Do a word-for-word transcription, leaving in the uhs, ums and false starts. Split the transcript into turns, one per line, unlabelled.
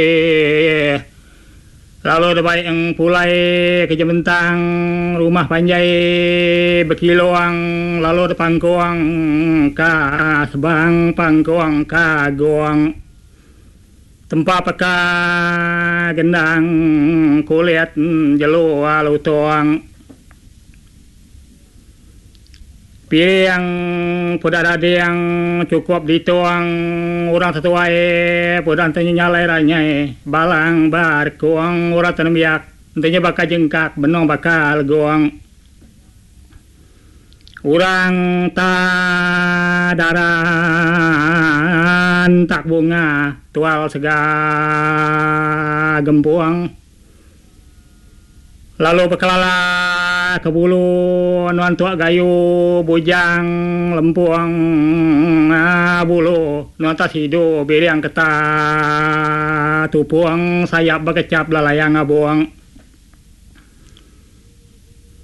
lalu ada baik yang pulai kerja bentang rumah panjai berkiloang lalu ada pangkuang ka sebang pangkuang ka goang tempat peka gendang kulit jelu lalu tuang pilih yang pudak dadi yang cukup dituang orang sesuai pudak tanya nyalai ranyai balang bar kuang orang tenemiak tentunya bakal jengkak benong bakal goang orang tak daran tak bunga tual sega gempuang lalu bekelala ke bulu nuan tua gayu bujang lempuang ah, bulu nuan tas hidu beri yang ketah tupuang sayap berkecap lalayang abuang